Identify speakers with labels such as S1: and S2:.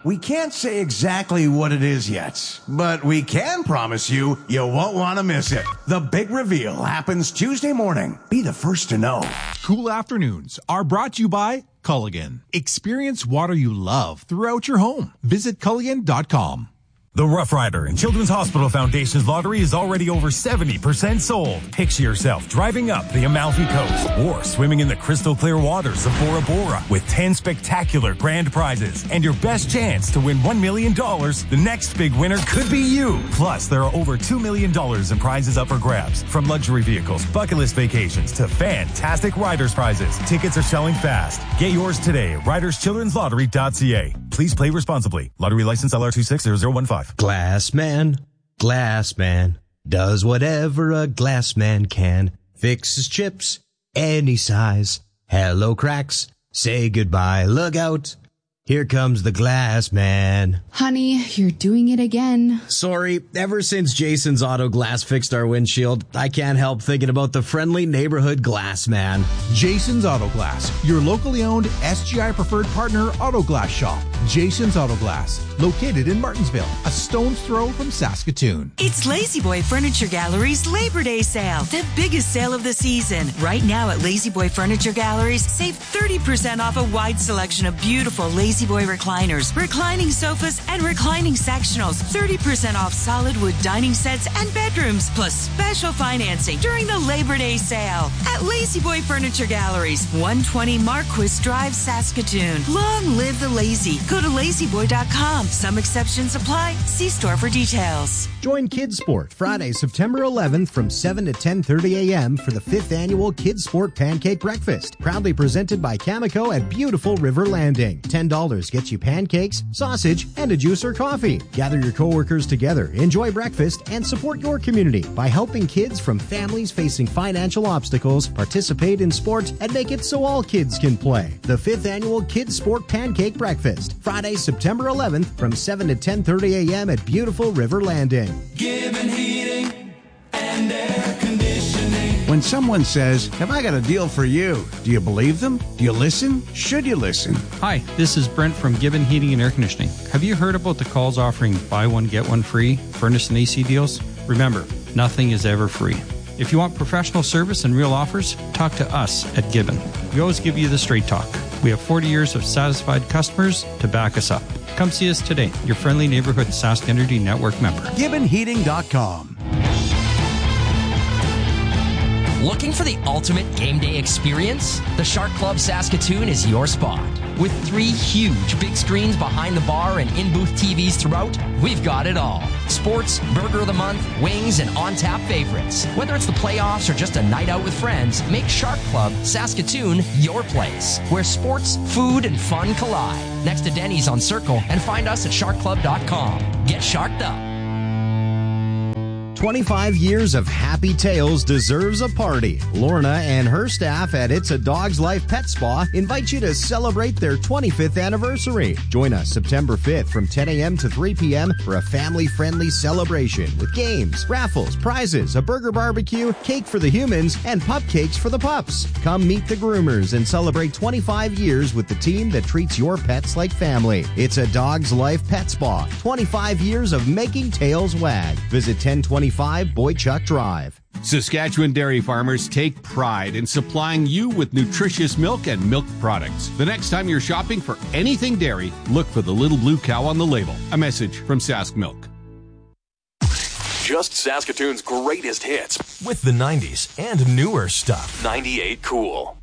S1: We can't say exactly what it is yet, but we can promise you won't want to miss it. The big reveal happens Tuesday morning. Be the first to know.
S2: Cool afternoons are brought to you by Culligan. Experience water you love throughout your home. Visit Culligan.com.
S3: The Rough Rider and Children's Hospital Foundation's lottery is already over 70% sold. Picture yourself driving up the Amalfi Coast or swimming in the crystal clear waters of Bora Bora with 10 spectacular grand prizes and your best chance to win $1 million. The next big winner could be you. Plus, there are over $2 million in prizes up for grabs, from luxury vehicles, bucket list vacations to fantastic riders prizes. Tickets are selling fast. Get yours today at riderschildrenslottery.ca. Please play responsibly. Lottery license LR260015.
S4: Glass man, does whatever a glass man can. Fixes chips, any size. Hello cracks, say goodbye, look out. Here comes the glass man.
S5: Honey, you're doing it again.
S4: Sorry, ever since Jason's Auto Glass fixed our windshield, I can't help thinking about the friendly neighborhood glass man.
S2: Jason's Auto Glass, your locally owned SGI preferred partner auto glass shop. Jason's Auto Glass, located in Martinsville, a stone's throw from Saskatoon.
S6: It's Lazy Boy Furniture Gallery's Labor Day sale, the biggest sale of the season. Right now at Lazy Boy Furniture Galleries, save 30% off a wide selection of beautiful Lazy Boy recliners, reclining sofas, and reclining sectionals. 30% off solid wood dining sets and bedrooms, plus special financing during the Labor Day sale at Lazy Boy Furniture Galleries, 120 Marquis Drive, Saskatoon. Long live the lazy. Go to lazyboy.com. Some exceptions apply. See store for details.
S4: Join Kids Sport Friday, September 11th from 7 to 10:30 a.m. for the 5th annual Kids Sport Pancake Breakfast, proudly presented by Cameco at beautiful River Landing. $10 gets you pancakes, sausage, and a juice or coffee. Gather your coworkers together, enjoy breakfast, and support your community by helping kids from families facing financial obstacles participate in sport and make it so all kids can play. The 5th annual Kids Sport Pancake Breakfast, Friday, September 11th from 7 to 10:30 a.m. at beautiful River Landing.
S7: Gibbon Heating and Air Conditioning.
S1: When someone says, "Have I got a deal for you?" do you believe them? Do you listen? Should you listen?
S8: Hi, this is Brent from Gibbon Heating and Air Conditioning. Have you heard about the calls offering buy one, get one free furnace and AC deals? Remember, nothing is ever free. If you want professional service and real offers, talk to us at Gibbon. We always give you the straight talk. We have 40 years of satisfied customers to back us up. Come see us today, your friendly neighborhood Sask Energy Network member.
S1: GibbonHeating.com.
S9: Looking for the ultimate game day experience? The Shark Club Saskatoon is your spot. With 3 huge big screens behind the bar and in-booth TVs throughout, we've got it all. Sports, Burger of the Month, wings, and on-tap favorites. Whether it's the playoffs or just a night out with friends, make Shark Club Saskatoon your place, where sports, food, and fun collide. Next to Denny's on Circle, and find us at sharkclub.com. Get sharked up.
S4: 25 years of happy tales deserves a party. Lorna and her staff at It's a Dog's Life Pet Spa invite you to celebrate their 25th anniversary. Join us September 5th from 10 a.m. to 3 p.m. for a family-friendly celebration with games, raffles, prizes, a burger barbecue, cake for the humans, and pup cakes for the pups. Come meet the groomers and celebrate 25 years with the team that treats your pets like family. It's a Dog's Life Pet Spa. 25 years of making tails wag. Visit 1025 Boychuk Drive.
S10: Saskatchewan dairy farmers take pride in supplying you with nutritious milk and milk products. The next time you're shopping for anything dairy, look for the little blue cow on the label. A message from Sask Milk.
S11: Just Saskatoon's greatest hits
S3: with the 90s and newer stuff.
S11: 98 Cool.